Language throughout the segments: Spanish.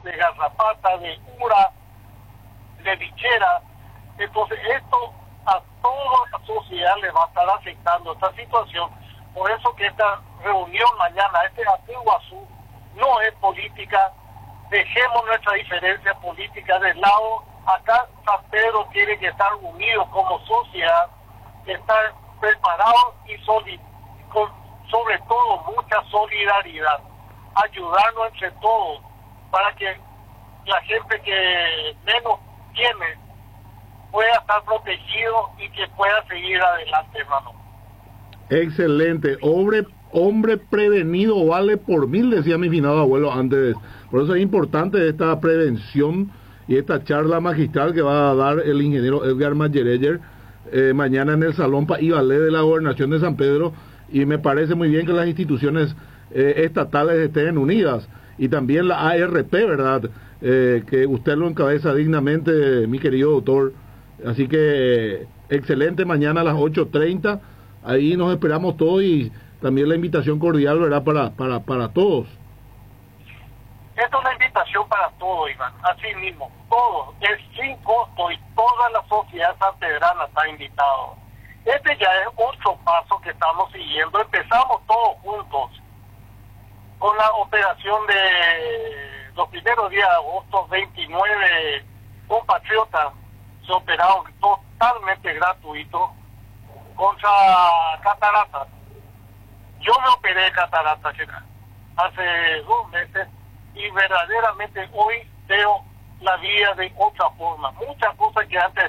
de garrapata, de ura, de bichera. Entonces esto a toda la sociedad le va a estar afectando esta situación. Por eso que esta reunión mañana, este Iguazú, no es política. Dejemos nuestra diferencia política de lado. Acá San Pedro tiene que estar unido como sociedad, estar preparado y con sobre todo mucha solidaridad, ayudarnos entre todos para que la gente que menos tiene pueda estar protegido y que pueda seguir adelante, hermano. Excelente. Hombre prevenido vale por 1000, decía mi finado abuelo antes. Por eso es importante esta prevención y esta charla magistral que va a dar el ingeniero Edgar Mayereyer mañana en el Salón País Valé de la Gobernación de San Pedro. Y me parece muy bien que las instituciones estatales estén unidas, y también la ARP, ¿verdad? Que usted lo encabeza dignamente, mi querido doctor. Así que excelente, mañana a las 8:30, ahí nos esperamos todos, y también la invitación cordial, ¿verdad? Para todos. Esta es una invitación para todos, Iván, así mismo, todos, es sin costo, y toda la sociedad sanpedrana está invitada. Este ya es otro paso que estamos siguiendo. Empezamos todos juntos con la operación de los primeros días de agosto. 29 compatriotas se operaron totalmente gratuito contra cataratas. Yo me operé de cataratas hace 2 meses y verdaderamente hoy veo la vida de otra forma. Muchas cosas que antes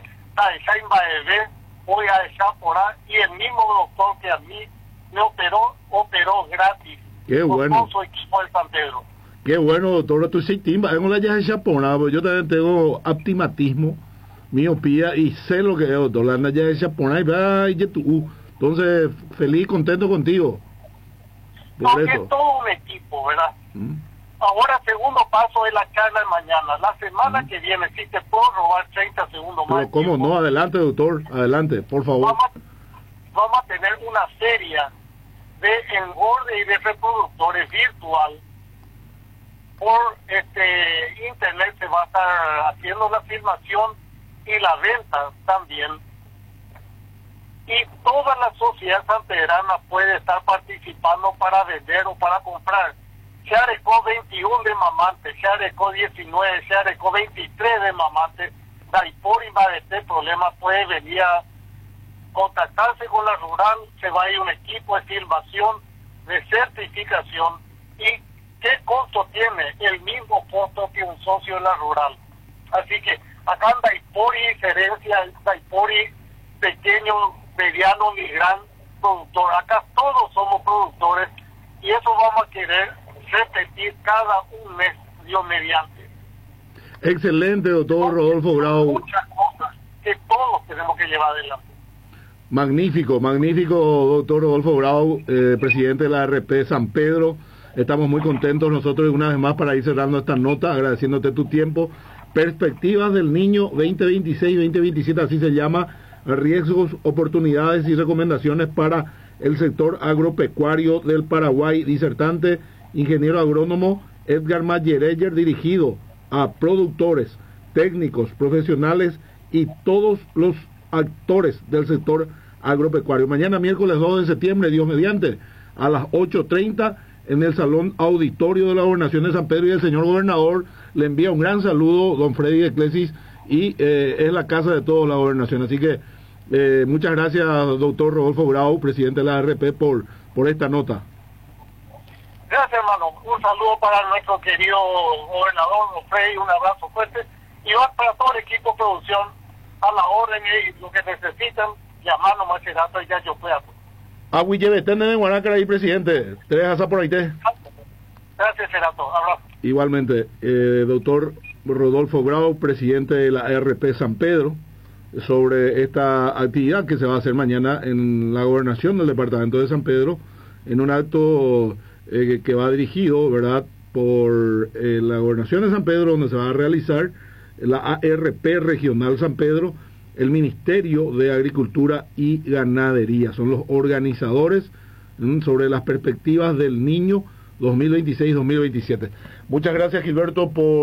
voy a dejar por ahí, y el mismo doctor que a mí me operó gratis. Qué bueno. Con todo su equipo de San Pedro. Qué bueno, doctor. Tú sí, timba. Yo también tengo astigmatismo, miopía, y sé lo que es, doctor. La ya de japonés, entonces, feliz, contento contigo. Por eso. Es todo un equipo, ¿verdad? Ahora, segundo paso es la charla de mañana. La semana que viene, si te puedo robar 30 segundos más. Pero cómo no, adelante, doctor, adelante, por favor. Vamos a tener una serie de engorde y de reproductores virtual. Por internet se va a estar haciendo la filmación y la venta también. Y toda la sociedad sanpedrana puede estar participando para vender o para comprar. Chareco 21 de mamante, Chareco 19, Chareco 23 de mamante. Daipor y Madete problema puede venir a contactarse con la rural. Se va a ir un equipo de filmación, de certificación. ¿Y qué costo tiene? El mismo costo que un socio de la rural. Así que acá en Daipori diferencia, Daipori pequeño, mediano ni gran productor. Acá todos somos productores, y eso vamos a querer repetir cada un mes, Dios mediante. Excelente, doctor Rodolfo Bravo. Muchas cosas que todos tenemos que llevar adelante. Magnífico, doctor Rodolfo Bravo, presidente de la ARP San Pedro. Estamos muy contentos nosotros, una vez más, para ir cerrando esta nota, agradeciéndote tu tiempo. Perspectivas del niño 2026-2027, así se llama, riesgos, oportunidades y recomendaciones para el sector agropecuario del Paraguay. Disertante, ingeniero agrónomo Edgar Mayereyer, dirigido a productores, técnicos, profesionales y todos los actores del sector agropecuario. Mañana miércoles 2 de septiembre, Dios mediante, a las 8:30 en el Salón Auditorio de la Gobernación de San Pedro, y el señor gobernador le envía un gran saludo, don Freddy Eclesis, y es la casa de toda la gobernación. Así que muchas gracias, doctor Rodolfo Bravo, presidente de la ARP, por esta nota. Gracias, hermano. Un saludo para nuestro querido gobernador, don Freddy, un abrazo fuerte, y va para todo el equipo de producción, a la orden, y lo que necesitan, llamarnos más rato y ya yo pueda. Agui lleve, tende de Guanacara ahí, presidente. Te dejas por ahí, te. Gracias, Cerato. Abrazo. Igualmente, doctor Rodolfo Bravo, presidente de la ARP San Pedro, sobre esta actividad que se va a hacer mañana en la gobernación del departamento de San Pedro, en un acto que va dirigido, ¿verdad?, por la gobernación de San Pedro, donde se va a realizar la ARP Regional San Pedro, el Ministerio de Agricultura y Ganadería. Son los organizadores sobre las perspectivas del niño 2026-2027. Muchas gracias, Gilberto, por